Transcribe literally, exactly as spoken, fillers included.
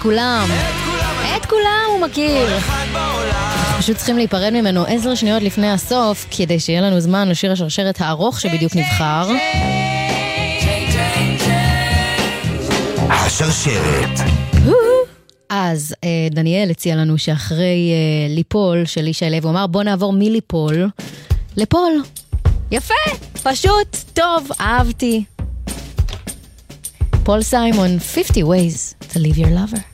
כולם. את כולם הוא מכיר. פשוט צריכים להיפרד ממנו עשר שניות לפני הסוף, כדי שיהיה לנו זמן לשיר השרשרת הארוך שבדיוק נבחר. השרשרת. אז דניאל הציע לנו שאחרי ליפול של אישה לב, הוא אמר בוא נעבור מליפול לפול. יפה, פשוט, טוב, אהבתי. פול סיימון, fifty ways to leave your lover.